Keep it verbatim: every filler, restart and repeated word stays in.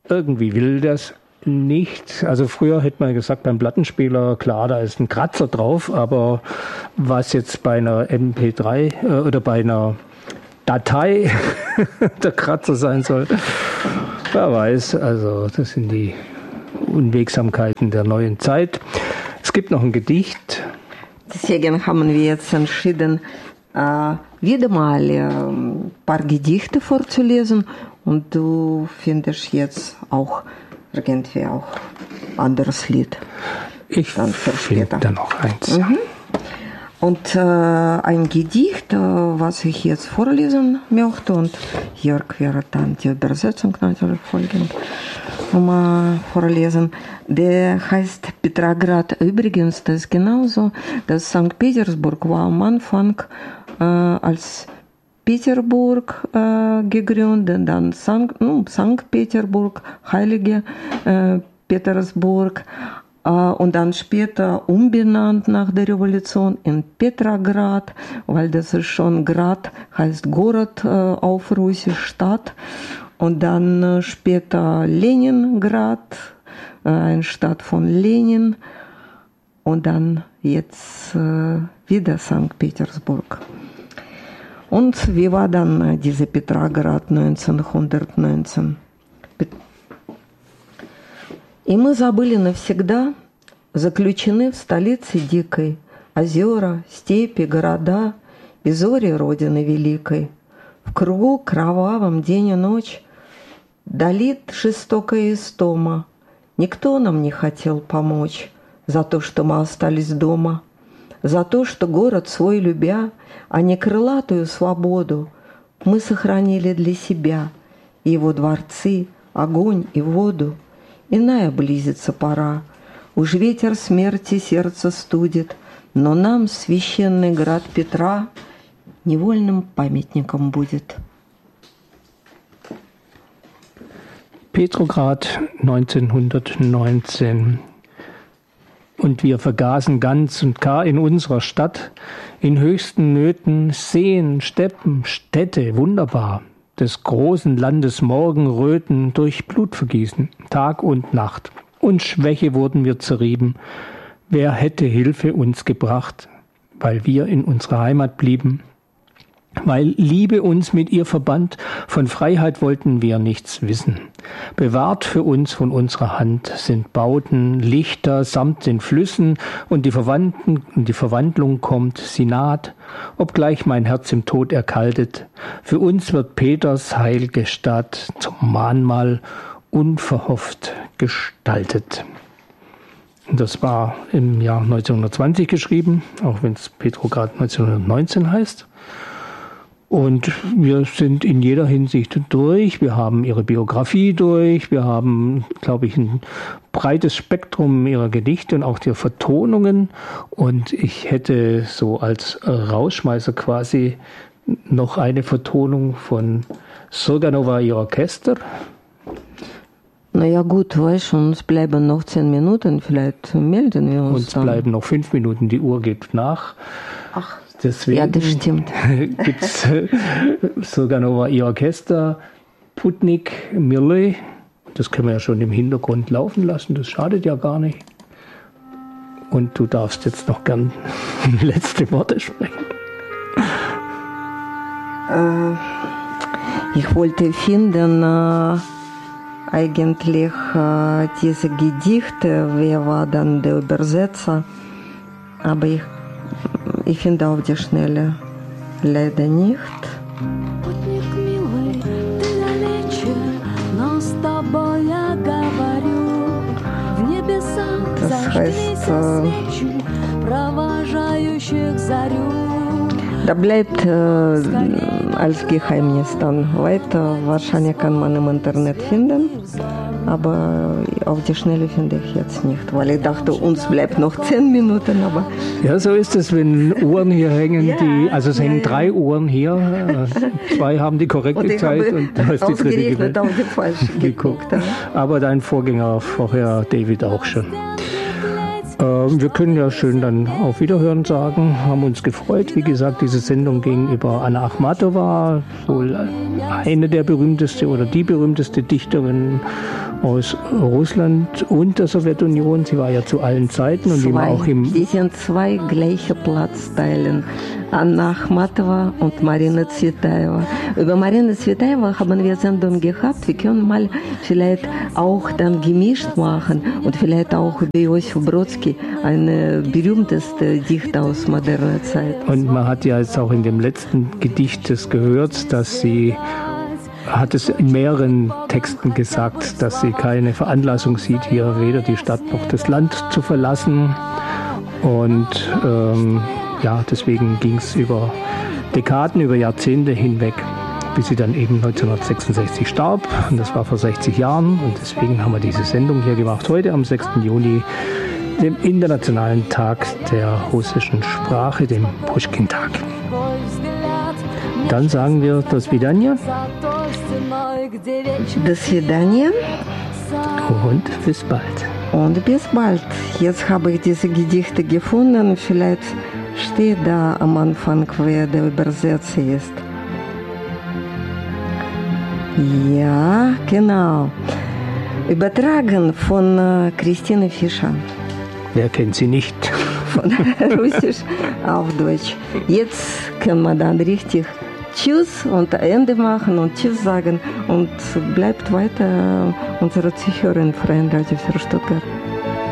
irgendwie will das nicht. Also früher hätte man gesagt, beim Plattenspieler, klar, da ist ein Kratzer drauf, aber was jetzt bei einer M P drei äh, oder bei einer Datei der Kratzer sein soll, wer weiß. Also das sind die Unwegsamkeiten der neuen Zeit. Es gibt noch ein Gedicht. Deswegen haben wir jetzt entschieden, äh, wieder mal äh, ein paar Gedichte vorzulesen und du findest jetzt auch irgendwie auch anderes Lied. Ich finde da noch eins. Mhm. Und äh, ein Gedicht, äh, was ich jetzt vorlesen möchte, und Jörg wird dann die Übersetzung natürlich folgen, mal vorlesen. Der heißt Petrograd. Übrigens, das ist genauso, dass Sankt Petersburg war am Anfang äh, als Peterburg äh, gegründet, dann Sankt, no, Sankt Peterburg, Heilige äh, Petersburg, äh, und dann später umbenannt nach der Revolution in Petrograd, weil das ist schon Grad, heißt Город äh, auf Russisch, Stadt, und dann äh, später Leningrad, äh, eine Stadt von Lenin, und dann jetzt äh, wieder Sankt Petersburg. Und wie war dann diese Petrograd neunzehnhundertneunzehn? И мы забыли навсегда, заключены в столице дикой, озера, степи, города и зори Родины Великой. В кругу кровавом день и ночь долит жестокая истома. Никто нам не хотел помочь за то, что мы остались дома, за то, что город свой любя, а не крылатую свободу, мы сохранили для себя его дворцы, огонь и воду. Иная близится пора, уж ветер смерти сердце студит, но нам священный град Петра невольным памятником будет. Petrograd neunzehnhundertneunzehn. Und wir vergaßen ganz und gar in unserer Stadt, in höchsten Nöten, Seen, Steppen, Städte, wunderbar, des großen Landes Morgenröten durch Blutvergießen, Tag und Nacht. Und Schwäche wurden wir zerrieben. Wer hätte Hilfe uns gebracht, weil wir in unserer Heimat blieben? Weil Liebe uns mit ihr verband, von Freiheit wollten wir nichts wissen. Bewahrt für uns von unserer Hand sind Bauten, Lichter samt den Flüssen, und die Verwandten, und die Verwandlung kommt, sie naht, obgleich mein Herz im Tod erkaltet. Für uns wird Peters heilge Stadt zum Mahnmal unverhofft gestaltet. Das war im Jahr neunzehnhundertzwanzig geschrieben, auch wenn es Petrograd neunzehnhundertneunzehn heißt. Und wir sind in jeder Hinsicht durch. Wir haben ihre Biografie durch. Wir haben, glaube ich, ein breites Spektrum ihrer Gedichte und auch der Vertonungen. Und ich hätte so als Rausschmeißer quasi noch eine Vertonung von Surganova ihr Orchester. Na ja gut, weißt du, uns bleiben noch zehn Minuten, vielleicht melden wir uns. Uns dann. Bleiben noch fünf Minuten, die Uhr geht nach. Ach. Deswegen ja, das stimmt. Gibt es Surganova ihr Orchester, Putnik, Mirley. Das können wir ja schon im Hintergrund laufen lassen, das schadet ja gar nicht. Und du darfst jetzt noch gern letzte Worte sprechen. Äh, ich wollte finden äh, eigentlich äh, diese Gedichte, wer war dann der Übersetzer, aber ich Ich finde auf die Schnelle leider nicht. Das heißt, äh, da bleibt äh, als Geheimnis dann weiter. Wahrscheinlich kann man im Internet finden. Aber auf die Schnelle finde ich jetzt nicht, weil ich dachte, uns bleibt noch zehn Minuten. Aber ja, so ist es, wenn Uhren hier hängen, ja, die, also es hängen ja, drei ja. Uhren hier, zwei haben die korrekte und Zeit und du hast die dritte gewählt. Auf die falsche geguckt. Aber dein Vorgänger vorher, David, auch schon. Wir können ja schön dann auf Wiederhören sagen, haben uns gefreut. Wie gesagt, diese Sendung ging über Anna Akhmatova, wohl eine der berühmteste oder die berühmteste Dichterin aus Russland und der Sowjetunion. Sie war ja zu allen Zeiten und zwei, immer auch im... Die sind zwei gleiche Platzteilen, Anna Akhmatova und Marina Tsvetaeva. Über Marina Tsvetaeva haben wir Sendung gehabt. Wir können mal vielleicht auch dann gemischt machen und vielleicht auch über Josif Brodsky, ein berühmtester Dichter aus moderner Zeit. Und man hat ja jetzt auch in dem letzten Gedicht das gehört, dass sie hat es in mehreren Texten gesagt, dass sie keine Veranlassung sieht, hier weder die Stadt noch das Land zu verlassen. Und ähm, ja, deswegen ging es über Dekaden, über Jahrzehnte hinweg, bis sie dann eben neunzehnhundertsechsundsechzig starb. Und das war vor sechzig Jahren. Und deswegen haben wir diese Sendung hier gemacht, heute am sechsten Juni, dem Internationalen Tag der russischen Sprache, dem Puschkin-Tag. Dann sagen wir das Vidania. До свидания. Und bis bald. Und bis bald. Jetzt habe ich diese Gedichte gefunden. Vielleicht steht da am Anfang, wer der Übersetzer ist. Ja, genau. Übertragen von Christine Fischer. Wer kennt sie nicht? Von Russisch auf Deutsch. Jetzt kann man dann richtig Tschüss und Ende machen und Tschüss sagen und bleibt weiter unsere Zuhörer in Freien Radio für Stuttgart.